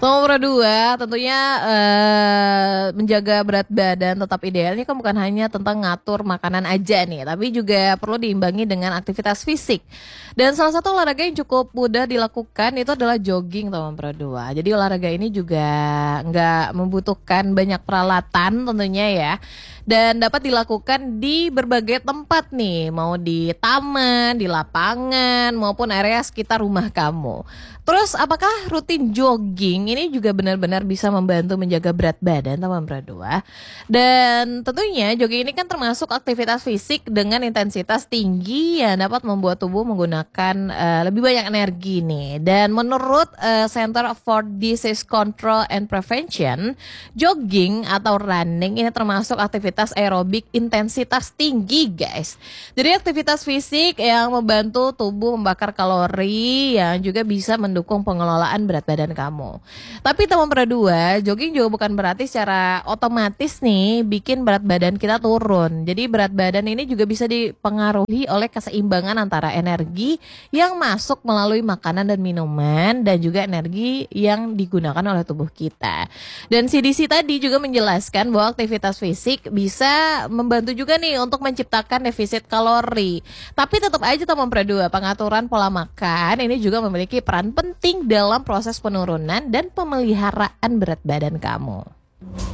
Nomor 2 tentunya, menjaga berat badan tetap ideal ini kan bukan hanya tentang ngatur makanan aja nih, tapi juga perlu diimbangi dengan aktivitas fisik. Dan salah satu olahraga yang cukup mudah dilakukan itu adalah jogging nomor 2. Jadi olahraga ini juga nggak membutuhkan banyak peralatan tentunya ya, dan dapat dilakukan di berbagai tempat nih, mau di taman, di lapangan, maupun area sekitar rumah kamu. Terus apakah rutin jogging ini juga benar-benar bisa membantu menjaga berat badan teman berdua? Dan tentunya jogging ini kan termasuk aktivitas fisik dengan intensitas tinggi yang dapat membuat tubuh menggunakan lebih banyak energi nih. Dan menurut Center for Disease Control and Prevention, jogging atau running ini termasuk aktivitas aerobik intensitas tinggi guys. Jadi aktivitas fisik yang membantu tubuh membakar kalori yang juga bisa mendukung pengelolaan berat badan kamu. Tapi teman berdua, jogging juga bukan berarti secara otomatis nih bikin berat badan kita turun. Jadi berat badan ini juga bisa dipengaruhi oleh keseimbangan antara energi yang masuk melalui makanan dan minuman dan juga energi yang digunakan oleh tubuh kita. Dan CDC tadi juga menjelaskan bahwa aktivitas fisik bisa membantu juga nih untuk menciptakan defisit kalori. Tapi tetap aja teman berdua, pengaturan pola makan ini juga memiliki peran penting dalam proses penurunan dan pemeliharaan berat badan kamu.